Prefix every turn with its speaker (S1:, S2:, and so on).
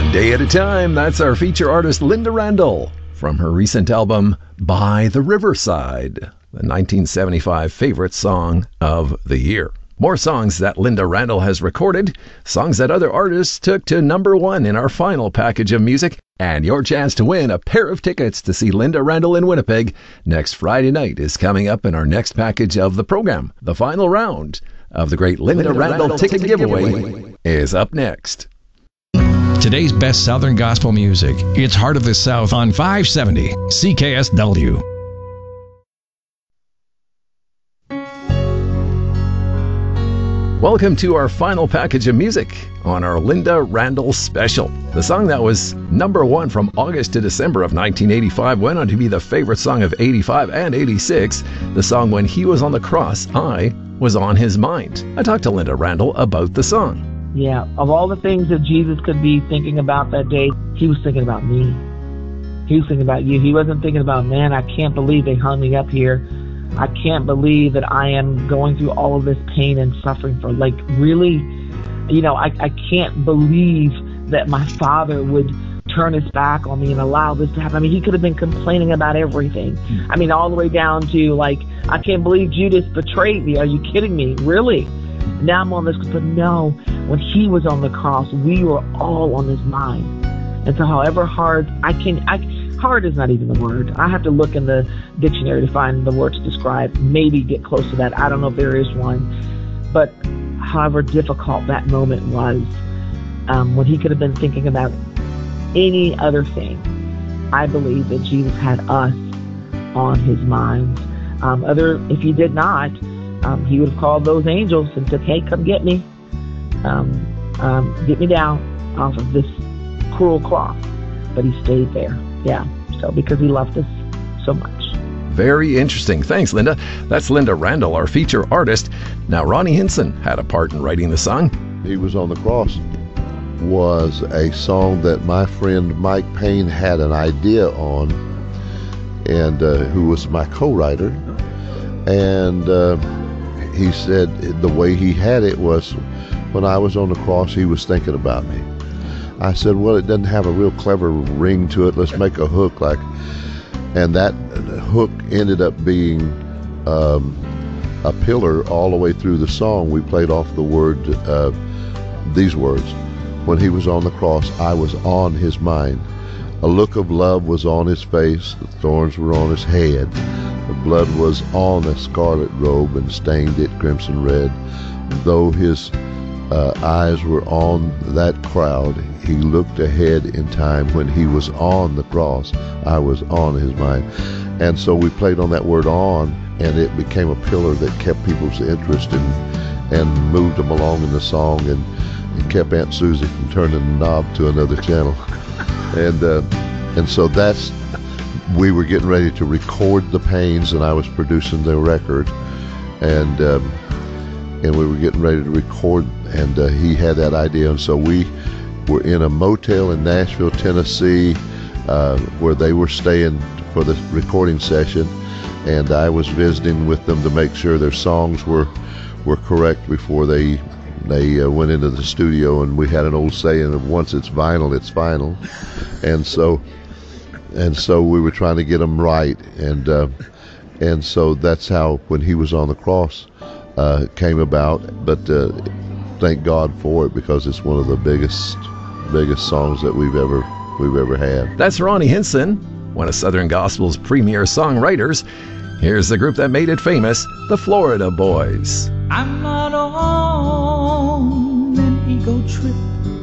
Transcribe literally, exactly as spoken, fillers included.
S1: One day at a time, that's our feature artist Linda Randall from her recent album By the Riverside, the nineteen seventy-five favorite song of the year. More songs that Linda Randall has recorded, songs that other artists took to number one in our final package of music, and your chance to win a pair of tickets to see Linda Randall in Winnipeg next Friday night is coming up in our next package of the program. The final round of the great Linda, Linda Randall, Randall ticket, ticket giveaway, giveaway is up next.
S2: Today's best Southern gospel music. It's Heart of the South on five seventy C K S W.
S1: Welcome to our final package of music on our Linda Randall special. The song that was number one from August to December of nineteen eighty-five went on to be the favorite song of eighty-five and eighty-six. The song When He Was on the Cross, I Was on His Mind. I talked to Linda Randall about the song.
S3: Yeah, of all the things that Jesus could be thinking about that day, he was thinking about me. He was thinking about you. He wasn't thinking about, man, I can't believe they hung me up here. I can't believe that I am going through all of this pain and suffering for, like, really, you know, I, I can't believe that my Father would turn his back on me and allow this to happen. I mean, he could have been complaining about everything. I mean, all the way down to, like, I can't believe Judas betrayed me. Are you kidding me? Really? Now I'm on this, but no, when he was on the cross, we were all on his mind. And so however hard I can, I, hard is not even the word. I have to look in the dictionary to find the word to describe, maybe get close to that. I don't know if there is one. But however difficult that moment was, um, when he could have been thinking about any other thing, I believe that Jesus had us on his mind. Um, other, if he did not, Um, he would have called those angels and said, hey, come get me. Um, um, get me down off of this cruel cross. But he stayed there. Yeah. So because he loved us so much.
S1: Very interesting. Thanks, Linda. That's Linda Randall, our feature artist. Now, Ronnie Hinson had a part in writing the song.
S4: He Was on the Cross was a song that my friend Mike Payne had an idea on, and uh, who was my co-writer. And uh, he said the way he had it was, when I was on the cross, he was thinking about me. I said, well, it doesn't have a real clever ring to it. Let's make a hook like, and that hook ended up being um, a pillar all the way through the song. We played off the word, uh, these words, when he was on the cross, I was on his mind. A look of love was on his face. The thorns were on his head. The blood was on a scarlet robe and stained it crimson red. Though his uh, eyes were on that crowd, he looked ahead in time. When he was on the cross, I was on his mind. And so we played on that word on, and it became a pillar that kept people's interest and, and moved them along in the song, and, and kept Aunt Susie from turning the knob to another channel. And uh, and so that's, we were getting ready to record the Pains, and I was producing the record, and um, and we were getting ready to record, and uh, he had that idea, and so we were in a motel in Nashville, Tennessee, uh, where they were staying for the recording session, and I was visiting with them to make sure their songs were were correct before they they uh, went into the studio. And we had an old saying of, once it's vinyl, it's final, and so. And so we were trying to get them right, and uh, and so that's how When He Was on the Cross uh, came about. But uh, thank God for it, because it's one of the biggest biggest songs that we've ever we've ever had.
S1: That's Ronnie Hinson, one of Southern Gospel's premier songwriters. Here's the group that made it famous, the Florida Boys.
S5: I'm not on an ego trip.